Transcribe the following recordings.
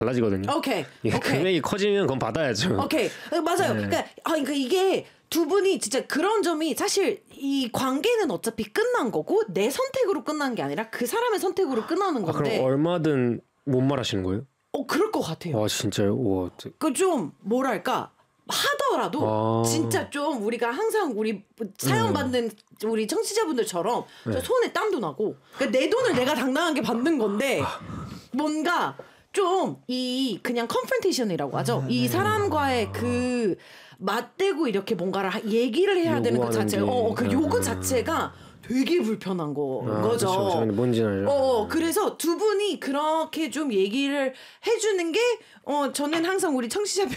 달라지거든요. 오케이. 금액이 커지면 그건 받아야죠. 오케이. 맞아요. 그러니까 이게 두 분이 진짜 그런 점이 사실 이 관계는 어차피 끝난 거고 내 선택으로 끝난 게 아니라 그 사람의 선택으로 끝나는 건데. 그럼 얼마든 못 말하시는 거예요? 그럴 것 같아요. 진짜요? 와. 그 좀 뭐랄까 하더라도 진짜 좀 우리가 항상 우리 사연 받는 우리 청취자분들처럼 손에 땀도 나고 그러니까 내 돈을 내가 당당하게 받는 건데 뭔가 좀 이 그냥 컨프런테이션이라고 하죠. 이 사람과의 그 맞대고 이렇게 뭔가를 얘기를 해야 되는 그 자체, 그 요구 자체가 되게 불편한 거죠. 그렇죠. 뭔지 알죠. 그래서 두 분이 그렇게 좀 얘기를 해주는 게 저는 항상 우리 청취자분들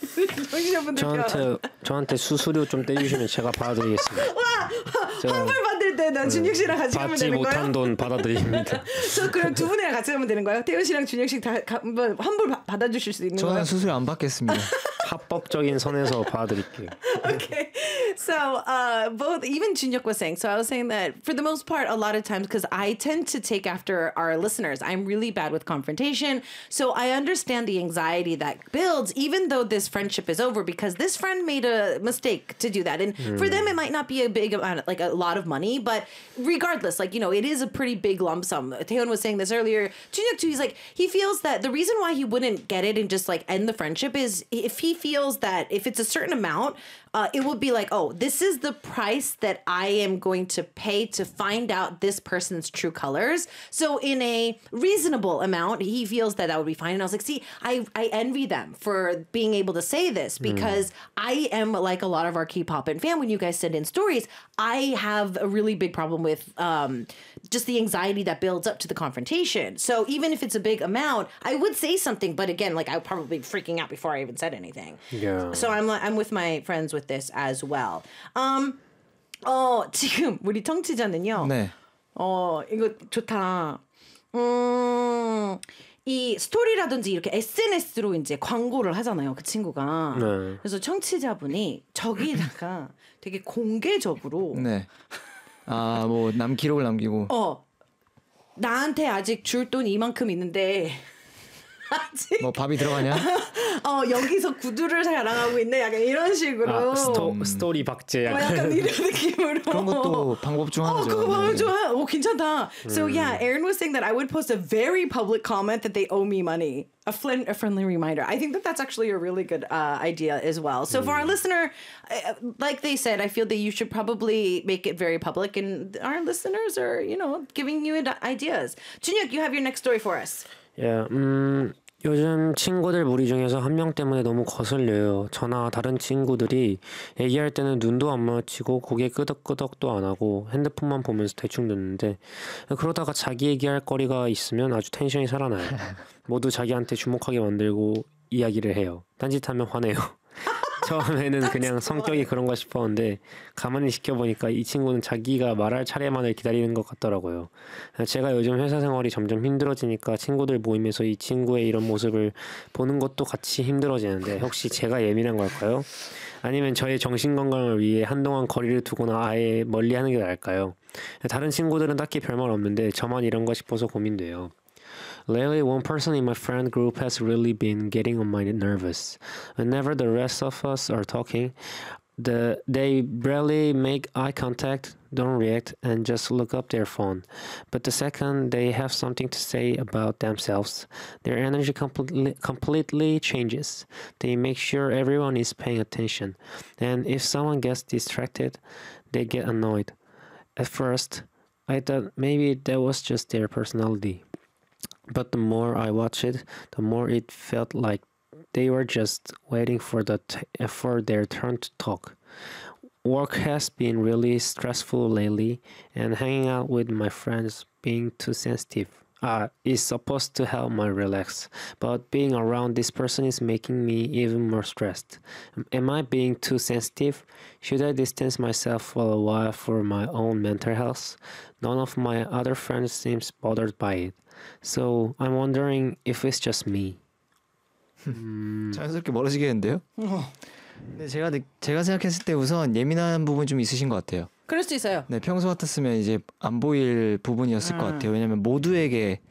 저한테 수수료 좀 떼주시면 제가 받아드리겠습니다. 환불 받을 때 난 준혁 씨랑 같이 가면 되는 거예요? 받지 못한 돈 받아드립니다. 저 그럼 두 분이랑 같이 가면 되는 거예요? 태현 씨랑 준혁 씨 다 한번 환불 받아주실 수 있는 거예요? 저는 수수료 안 받겠습니다. 합법적인 선에서 받아드릴게요. Okay, so both even Junhyuk was saying. So I was saying that for the most part, a lot of times because I tend to take after our listeners, I'm really bad with confrontation. So I understand the anxiety that builds, even though this friendship is over, because this friend made a mistake to do that, and for them it might not be a big amount, like a lot of money, but regardless, like it is a pretty big lump sum. Taeyeon was saying this earlier. Junhyuk too, he's like he feels that the reason why he wouldn't get it and just like end the friendship is if he feels that if it's a certain amount, it would be like, this is the price that I am going to pay to find out this person's true colors. So in a reasonable amount, he feels that would be fine. And I was like, see, I envy them for being able to say this because I am like a lot of our K-pop and fan. When you guys send in stories, I have a really big problem with just the anxiety that builds up to the confrontation. So even if it's a big amount, I would say something, but again, like I would probably be freaking out before I even said anything. Yeah. So I'm with my friends with this as well. 지금 우리 청취자는요. 네. 이거 좋다. 이 스토리라든지 이렇게 SNS로 이제 광고를 하잖아요. 그 친구가. 네. 그래서 청취자분이 저기다가 되게 공개적으로 네. 뭐 기록을 남기고. 나한테 아직 줄 돈 이만큼 있는데 아직 뭐 밥이 들어가냐? 여기서 구두를 자랑하고 있네. 약간 이런 식으로. 스토리 박제 약간 이런 느낌으로. 그런 것도 방법 중 하나죠. 그거 방법 중 하나. 괜찮다. So yeah, Aaron was saying that I would post a very public comment that they owe me money. A friendly reminder. I think that that's actually a really good idea as well. So for our listener, like they said, I feel that you should probably make it very public, and our listeners are, giving you ideas. Junhyuk, you have your next story for us. 요즘 친구들 무리 중에서 한 명 때문에 너무 거슬려요. 저나 다른 친구들이 얘기할 때는 눈도 안 마주치고 고개 끄덕끄덕도 안 하고 핸드폰만 보면서 대충 듣는데 그러다가 자기 얘기할 거리가 있으면 아주 텐션이 살아나요. 모두 자기한테 주목하게 만들고 이야기를 해요. 딴짓하면 화내요. 처음에는 그냥 성격이 그런가 싶었는데 가만히 지켜보니까 이 친구는 자기가 말할 차례만을 기다리는 것 같더라고요. 제가 요즘 회사 생활이 점점 힘들어지니까 친구들 모임에서 이 친구의 이런 모습을 보는 것도 같이 힘들어지는데 혹시 제가 예민한 걸까요? 아니면 저의 정신건강을 위해 한동안 거리를 두거나 아예 멀리하는 게 나을까요? 다른 친구들은 딱히 별말 없는데 저만 이런가 싶어서 고민돼요. Lately, one person in my friend group has really been getting on my nervous. Whenever the rest of us are talking, they barely make eye contact, don't react, and just look up their phone. But the second they have something to say about themselves, their energy completely changes. They make sure everyone is paying attention. And if someone gets distracted, they get annoyed. At first, I thought maybe that was just their personality. But the more I watched it, the more it felt like they were just waiting for their turn to talk. Work has been really stressful lately, and hanging out with my friends being too sensitive is supposed to help me relax. But being around this person is making me even more stressed. Am I being too sensitive? Should I distance myself for a while for my own mental health? None of my other friends seems bothered by it. So I'm wondering if it's just me. 자연스럽게 멀어지겠는데요? 근데 제가 생각했을 때 우선 예민한 부분 좀 있으신 것 같아요. 그럴 수 있어요. 네, 평소 같았으면 이제 안 보일 부분이었을 것 같아요. 왜냐면 모두에게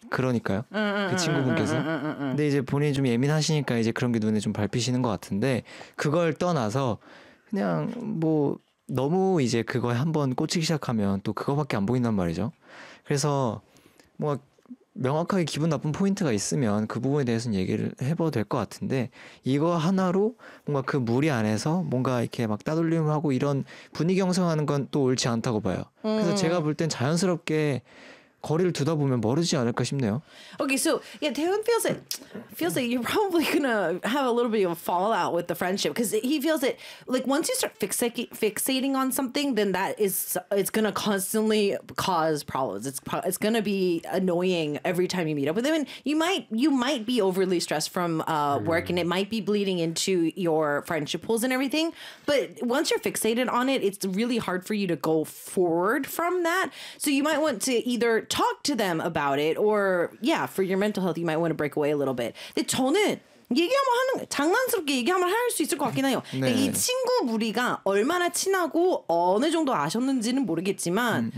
그러니까요. 그 친구분께서. 근데 이제 본인이 좀 예민하시니까 이제 그런 게 눈에 좀 밟히시는 것 같은데 그걸 떠나서 그냥 뭐 너무 이제 그거에 한번 꽂히기 시작하면 또 그거밖에 안 보인단 말이죠. 그래서 뭐 명확하게 기분 나쁜 포인트가 있으면 그 부분에 대해서는 얘기를 해봐도 될 것 같은데 이거 하나로 뭔가 그 무리 안에서 뭔가 이렇게 막 따돌림하고 이런 분위기 형성하는 건 또 옳지 않다고 봐요. 그래서 제가 볼 땐 자연스럽게 거리를 두다 보면 모르지 않을까 싶네요. Okay, so yeah, Taehoon feels like you're probably gonna have a little bit of a fallout with the friendship because he feels that like once you start fixating on something, then it's gonna constantly cause problems. It's gonna be annoying every time you meet up with him, and you might be overly stressed from work, and it might be bleeding into your friendship pools and everything. But once you're fixated on it, it's really hard for you to go forward from that. So you might want to either talk to them about it or for your mental health you might want to break away a little bit. 근데 저는 장난스럽게 얘기 한번 할 수 있을 것 같긴 해요. 네. 이 친구 무리가 얼마나 친하고 어느 정도 아셨는지는 모르겠지만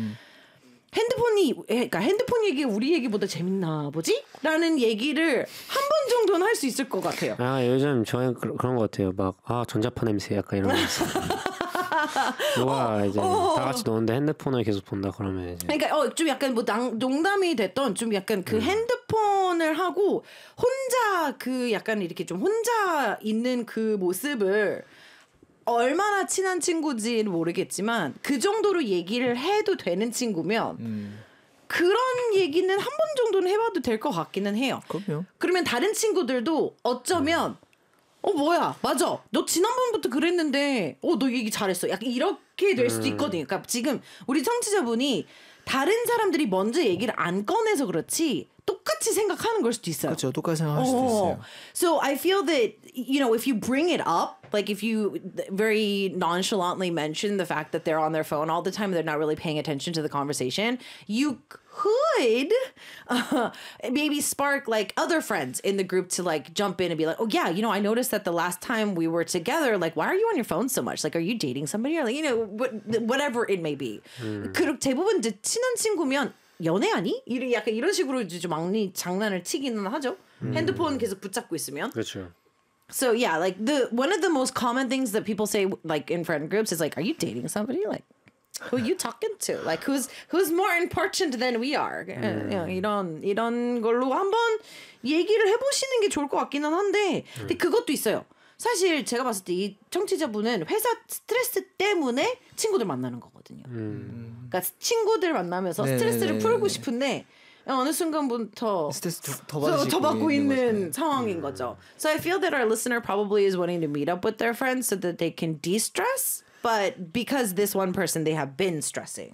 핸드폰 얘기 우리 얘기보다 재밌나 보지? 라는 얘기를 한 번 정도는 할 수 있을 것 같아요. 요즘 저는 그런 것 같아요. 막 전자파 냄새 약간 이런 거 있어요. 누가 이제 다 같이 노는데 핸드폰을 계속 본다 그러면 이제. 그러니까 좀 약간 뭐 농담이 됐던 좀 약간 그 핸드폰을 하고 혼자 그 약간 이렇게 좀 혼자 있는 그 모습을 얼마나 친한 친구인지는 모르겠지만 그 정도로 얘기를 해도 되는 친구면 그런 얘기는 한 번 정도는 해봐도 될 것 같기는 해요. 그럼요. 그러면 다른 친구들도 어쩌면 뭐야 맞아 너 지난번부터 그랬는데 너 얘기 잘했어 약간 이렇게 될 수도 있거든요. 그러니까 지금 우리 청취자분이 다른 사람들이 먼저 얘기를 안 꺼내서 그렇지 똑같이 생각하는 걸 수도 있어요. 그렇죠. 똑같이 생각할 수도 있어요. So I feel that if you bring it up, like if you very nonchalantly mention the fact that they're on their phone all the time, they're not really paying attention to the conversation, you could maybe spark like other friends in the group to like jump in and be like, oh yeah, I noticed that the last time we were together, like why are you on your phone so much? Like are you dating somebody or like whatever it may be. 그리고 대부분 이제 친한 친구면 연애하니? 약간 이런 식으로 이제 좀 장난을 치기는 하죠. 핸드폰 계속 붙잡고 있으면. 그렇죠. So yeah, like one of the most common things that people say like in friend groups is like, are you dating somebody? Like who are you talking to? Like who's more important than we are? 이런 걸로 한번 얘기를 해보시는 게 좋을 것 같기는 한데, 근데 그것도 있어요. 사실 제가 봤을 때 이 청취자분은 회사 스트레스 때문에 친구들 만나는 거거든요. 그러니까 친구들 만나면서 스트레스를 풀고 싶은데 어느 순간부터 스트레스 더 받고 있는 상황인 거죠. So I feel that our listener probably is wanting to meet up with their friends so that they can de-stress, but because this one person they have been stressing.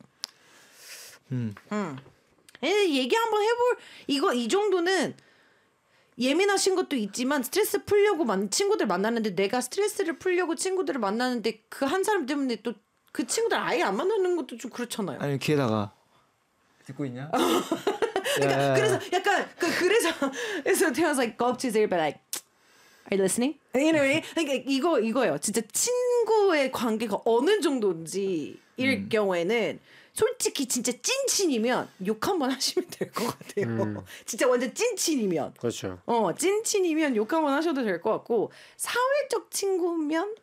얘기 한번 해볼 이 정도는 예민하신 것도 있지만 스트레스 풀려고 친구들 만나는데 내가 스트레스를 풀려고 친구들을 만나는데 그 한 사람 때문에 또 그 친구들 아예 안 만나는 것도 좀 그렇잖아요. 아니 귀에다가 듣고 있냐? 그러니까 그래서 약간 그래서 Taehoon's like go up to his ear, but like, are you listening? You know what I mean? 그러니까 이거예요. 진짜 친구의 관계가 어느 정도인지일 경우에는 솔직히 진짜 찐친이면 욕 한번 하시면 될 것 같아요. 진짜 완전 찐친이면. 그렇죠. 찐친이면 욕 한번 하셔도 될 것 같고 사회적 친구면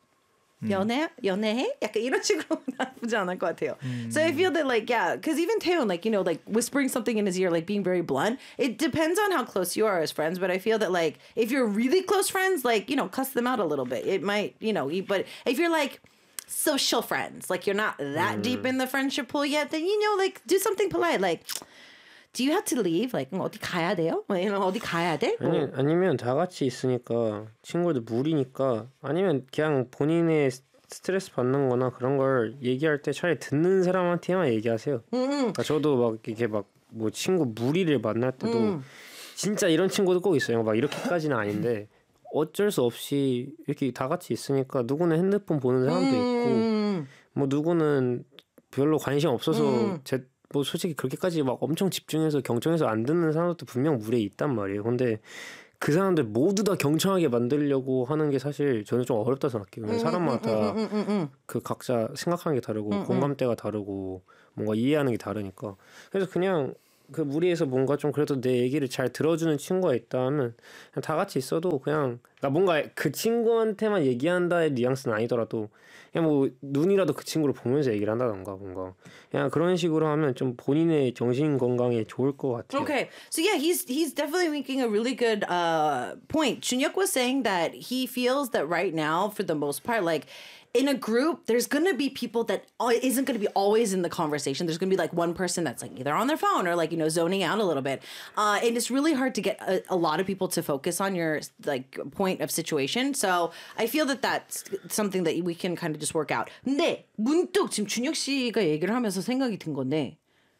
연애해? 약간 이런 식으로 나쁘지 않을 것 같아요. So I feel that like because even Taehoon like like whispering something in his ear, like being very blunt, it depends on how close you are as friends. But I feel that like if you're really close friends, like cuss them out a little bit. It might but if you're like social friends, like you're not that deep in the friendship pool yet, then like do something polite, like. Do you have to leave? Like 어디 가야 돼요? 어디 가야 돼? 아니면 다 같이 있으니까 친구들 무리니까 아니면 그냥 본인의 스트레스 받는 거나 그런 걸 얘기할 때 차라리 듣는 사람한테만 얘기하세요. 그러니까 저도 막 이렇게 막 뭐 친구 무리를 만날 때도 진짜 이런 친구도 꼭 있어요. 막 이렇게까지는 아닌데 어쩔 수 없이 이렇게 다 같이 있으니까 누구는 핸드폰 보는 사람도 있고 뭐 누구는 별로 관심 없어서 뭐 솔직히 그렇게까지 막 엄청 집중해서 경청해서 안 듣는 사람들도 분명 무리에 있단 말이에요. 근데 그 사람들 모두 다 경청하게 만들려고 하는 게 사실 저는 좀 어렵다 생각해요. 사람마다 그 각자 생각하는 게 다르고 공감대가 다르고 뭔가 이해하는 게 다르니까. 그래서 그냥 그 무리해서 뭔가 좀 그래도 내 얘기를 잘 들어주는 친구가 있다면 그냥 다 같이 있어도 그냥 그러니까 뭔가 그 친구한테만 얘기한다의 뉘앙스는 아니더라도 그냥 뭐 눈이라도 그 친구를 보면서 얘기를 한다던가 뭔가 그냥 그런 식으로 하면 좀 본인의 정신 건강에 좋을 것 같아요. Okay, so yeah, he's definitely making a really good point. Junhyuk was saying that he feels that right now, for the most part, like in a group, there's gonna be people that isn't gonna be always in the conversation. There's gonna be like one person that's like either on their phone or like zoning out a little bit, and it's really hard to get a lot of people to focus on your like point of situation. So I feel that that's something that we can kind of just work out. 근데 문득 지금 준혁 씨가 얘기를 하면서 생각이 든 건데.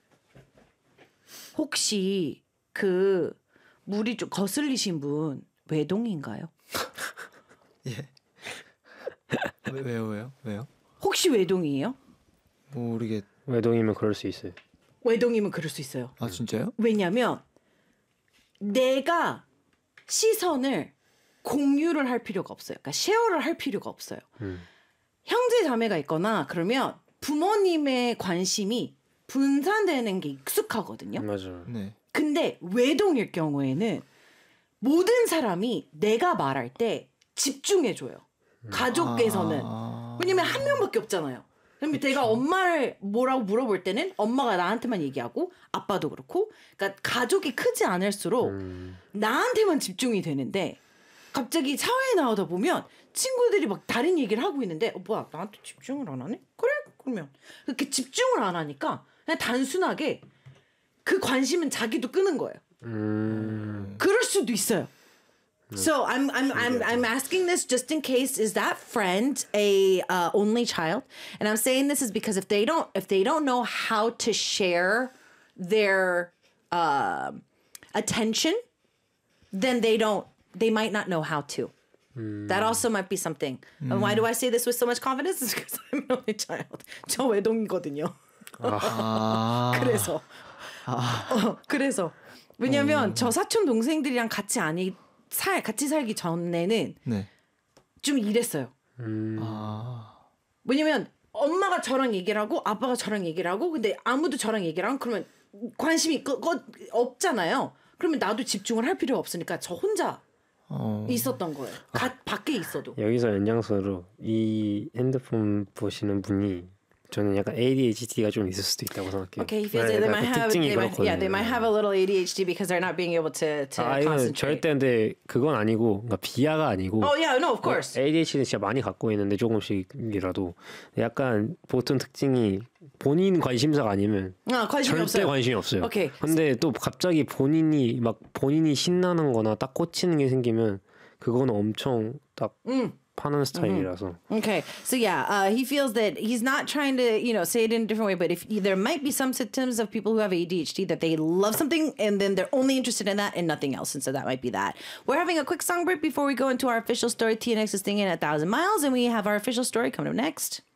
혹시 그 물이 좀 거슬리신 분 외동인가요? 예. 왜요? 혹시 외동이에요? 모르겠. 외동이면 그럴 수 있어요. 외동이면 그럴 수 있어요. 아 진짜요? 왜냐면 내가 시선을 공유를 할 필요가 없어요. 그러니까 쉐어를 할 필요가 없어요. 형제 자매가 있거나 그러면 부모님의 관심이 분산되는 게 익숙하거든요. 맞아요. 네. 근데 외동일 경우에는 모든 사람이 내가 말할 때 집중해줘요. 가족에서는. 왜냐면 한 명밖에 없잖아요. 그러면 내가 엄마를 뭐라고 물어볼 때는 엄마가 나한테만 얘기하고 아빠도 그렇고 그러니까 가족이 크지 않을수록 나한테만 집중이 되는데 갑자기 사회에 나오다 보면 친구들이 막 다른 얘기를 하고 있는데 뭐야 나한테 집중을 안 하네? 그래? 그러면 그렇게 집중을 안 하니까 그냥 단순하게 그 관심은 자기도 끄는 거예요. 그럴 수도 있어요. So I'm asking this just in case. Is that friend a only child? And I'm saying this is because if they don't know how to share their attention, then they might not know how to. That also might be something. And why do I say this with so much confidence? It's because I'm an only child. 저 외동이거든요. 그래서 왜냐면 저 사촌 동생들이랑 같이 살기 전에는 네. 좀 이랬어요. 왜냐면 엄마가 저랑 얘기를 하고 아빠가 저랑 얘기를 하고 근데 아무도 저랑 얘기를 안 하고 그러면 관심이 없잖아요. 그러면 나도 집중을 할 필요가 없으니까 저 혼자 있었던 거예요. 밖에 있어도. 여기서 연장선으로 이 핸드폰 보시는 분이 저는 약간 ADHD가 좀 있을 수도 있다고 생각해요. Okay, he feels they might have they might have a little ADHD because they're not being able to 이건 concentrate. 절대 근데 그건 아니고 그러니까 비하가 아니고 Oh yeah, no, of course. ADHD는 진짜 많이 갖고 있는데 조금씩이라도 약간 보통 특징이 본인 관심사가 아니면 관심이 절대 없어요. 관심이 없어요. 오케이. 근데 또 갑자기 본인이 신나는 거나 딱 꽂히는 게 생기면 그거는 엄청 딱 파는 스타일이라서. Okay, so yeah, he feels that he's not trying to, say it in a different way, but if there might be some symptoms of people who have ADHD that they love something and then they're only interested in that and nothing else, and so that might be that. We're having a quick song break before we go into our official story. TNX is singing 1,000 miles, and we have our official story coming up next.